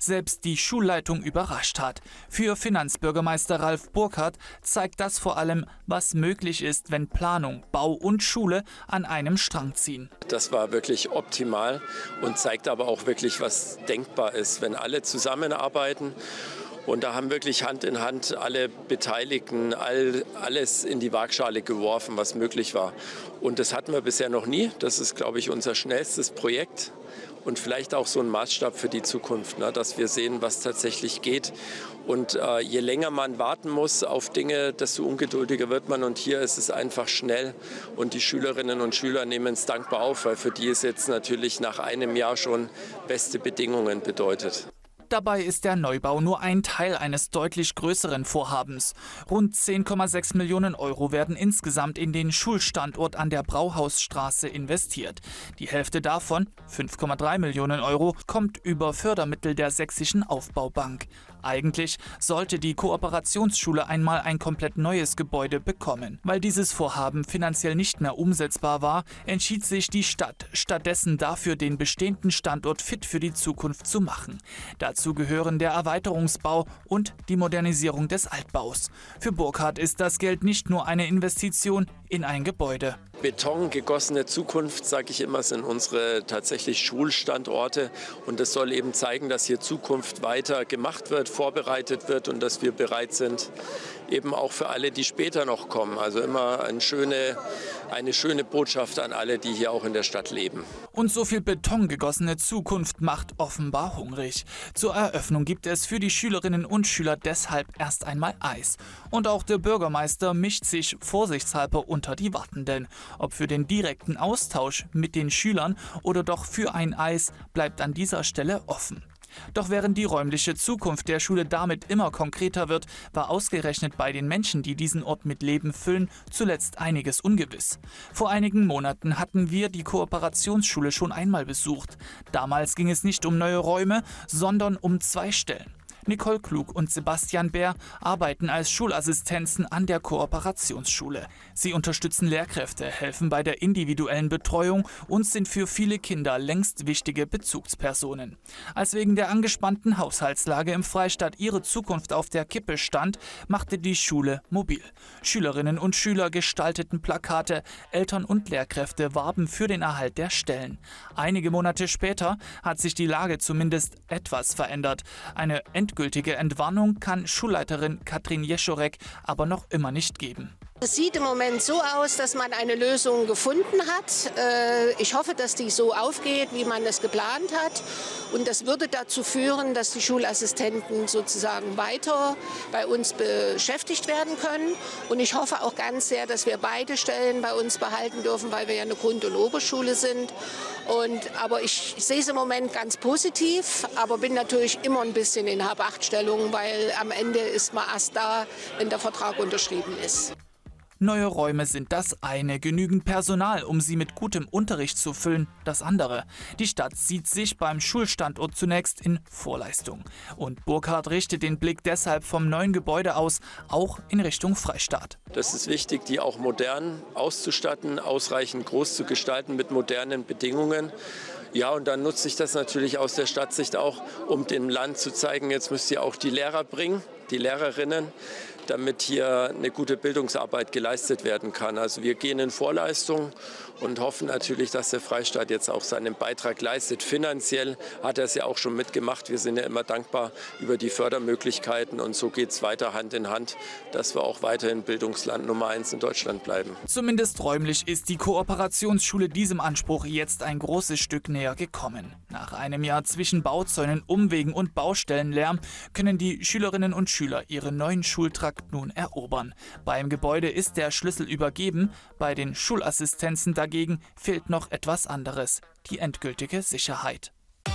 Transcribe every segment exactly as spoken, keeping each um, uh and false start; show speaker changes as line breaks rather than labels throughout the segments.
selbst die Schulleitung überrascht hat. Für Finanzbürgermeister Ralf Burkhardt zeigt das vor allem, was möglich ist, wenn Planung, Bau und Schule an einem Strang ziehen.
Das war wirklich optimal und zeigt aber auch wirklich, was denkbar ist, wenn alle zusammenarbeiten. Und da haben wirklich Hand in Hand alle Beteiligten all, alles in die Waagschale geworfen, was möglich war. Und das hatten wir bisher noch nie. Das ist, glaube ich, unser schnellstes Projekt und vielleicht auch so ein Maßstab für die Zukunft, ne, dass wir sehen, was tatsächlich geht. Und äh, je länger man warten muss auf Dinge, desto ungeduldiger wird man. Und hier ist es einfach schnell. Und die Schülerinnen und Schüler nehmen es dankbar auf, weil für die es jetzt natürlich nach einem Jahr schon beste Bedingungen bedeutet.
Dabei ist der Neubau nur ein Teil eines deutlich größeren Vorhabens. Rund zehn Komma sechs Millionen Euro werden insgesamt in den Schulstandort an der Brauhausstraße investiert. Die Hälfte davon, fünf Komma drei Millionen Euro, kommt über Fördermittel der Sächsischen Aufbaubank. Eigentlich sollte die Kooperationsschule einmal ein komplett neues Gebäude bekommen. Weil dieses Vorhaben finanziell nicht mehr umsetzbar war, entschied sich die Stadt, stattdessen dafür den bestehenden Standort fit für die Zukunft zu machen. Dazu gehören der Erweiterungsbau und die Modernisierung des Altbaus. Für Burkhardt ist das Geld nicht nur eine Investition in ein Gebäude.
Beton gegossene Zukunft, sage ich immer, sind unsere tatsächlich Schulstandorte. Und das soll eben zeigen, dass hier Zukunft weiter gemacht wird, vorbereitet wird und dass wir bereit sind, eben auch für alle, die später noch kommen. Also immer eine schöne, eine schöne Botschaft an alle, die hier auch in der Stadt leben.
Und so viel betongegossene Zukunft macht offenbar hungrig. Zur Eröffnung gibt es für die Schülerinnen und Schüler deshalb erst einmal Eis. Und auch der Bürgermeister mischt sich vorsichtshalber unter die Wartenden. Ob für den direkten Austausch mit den Schülern oder doch für ein Eis, bleibt an dieser Stelle offen. Doch während die räumliche Zukunft der Schule damit immer konkreter wird, war ausgerechnet bei den Menschen, die diesen Ort mit Leben füllen, zuletzt einiges ungewiss. Vor einigen Monaten hatten wir die Kooperationsschule schon einmal besucht. Damals ging es nicht um neue Räume, sondern um zwei Stellen. Nicole Klug und Sebastian Bär arbeiten als Schulassistenzen an der Kooperationsschule. Sie unterstützen Lehrkräfte, helfen bei der individuellen Betreuung und sind für viele Kinder längst wichtige Bezugspersonen. Als wegen der angespannten Haushaltslage im Freistaat ihre Zukunft auf der Kippe stand, machte die Schule mobil. Schülerinnen und Schüler gestalteten Plakate, Eltern und Lehrkräfte warben für den Erhalt der Stellen. Einige Monate später hat sich die Lage zumindest etwas verändert. Eine endgültige Entwarnung kann Schulleiterin Katrin Jeschorek aber noch immer nicht geben.
Es sieht im Moment so aus, dass man eine Lösung gefunden hat. Ich hoffe, dass die so aufgeht, wie man es geplant hat. Und das würde dazu führen, dass die Schulassistenten sozusagen weiter bei uns beschäftigt werden können. Und ich hoffe auch ganz sehr, dass wir beide Stellen bei uns behalten dürfen, weil wir ja eine Grund- und Oberschule sind. Und, aber ich sehe es im Moment ganz positiv, aber bin natürlich immer ein bisschen in Hab-Acht-Stellung, weil am Ende ist man erst da, wenn der Vertrag unterschrieben ist.
Neue Räume sind das eine, genügend Personal, um sie mit gutem Unterricht zu füllen, das andere. Die Stadt sieht sich beim Schulstandort zunächst in Vorleistung. Und Burkhardt richtet den Blick deshalb vom neuen Gebäude aus auch in Richtung Freistaat.
Das ist wichtig, die auch modern auszustatten, ausreichend groß zu gestalten mit modernen Bedingungen. Ja, und dann nutze ich das natürlich aus der Stadtsicht auch, um dem Land zu zeigen, jetzt müsst ihr auch die Lehrer bringen, die Lehrerinnen, damit hier eine gute Bildungsarbeit geleistet werden kann. Also wir gehen in Vorleistung und hoffen natürlich, dass der Freistaat jetzt auch seinen Beitrag leistet. Finanziell hat er es ja auch schon mitgemacht. Wir sind ja immer dankbar über die Fördermöglichkeiten und so geht es weiter Hand in Hand, dass wir auch weiterhin Bildungsland Nummer eins in Deutschland bleiben.
Zumindest räumlich ist die Kooperationsschule diesem Anspruch jetzt ein großes Stück näher gekommen. Nach einem Jahr zwischen Bauzäunen, Umwegen und Baustellenlärm können die Schülerinnen und Schüler ihren neuen Schultrakt nun erobern. Beim Gebäude ist der Schlüssel übergeben, bei den Schulassistenzen dagegen fehlt noch etwas anderes, die endgültige Sicherheit.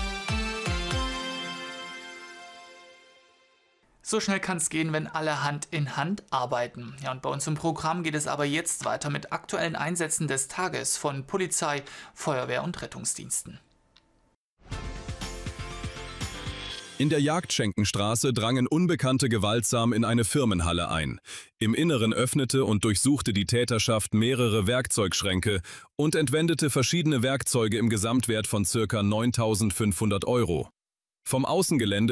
So schnell kann es gehen, wenn alle Hand in Hand arbeiten. Ja, und bei uns im Programm geht es aber jetzt weiter mit aktuellen Einsätzen des Tages von Polizei, Feuerwehr und Rettungsdiensten.
In der Jagdschenkenstraße drangen Unbekannte gewaltsam in eine Firmenhalle ein. Im Inneren öffnete und durchsuchte die Täterschaft mehrere Werkzeugschränke und entwendete verschiedene Werkzeuge im Gesamtwert von ca. neuntausendfünfhundert Euro. Vom Außengelände